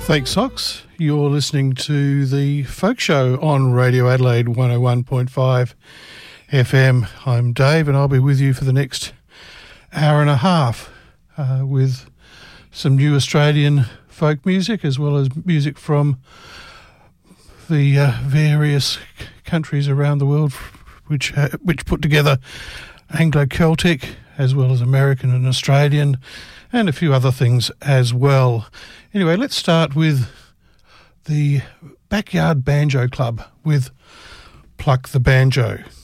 Thanks, Sox. You're listening to the Folk Show on Radio Adelaide 101.5 FM. I'm Dave and I'll be with you for the next hour and a half with some new Australian folk music as well as music from the various countries around the world which put together Anglo-Celtic as well as American and Australian and a few other things as well. Anyway, let's start with the Backyard Banjo Club with Pluck the Banjo.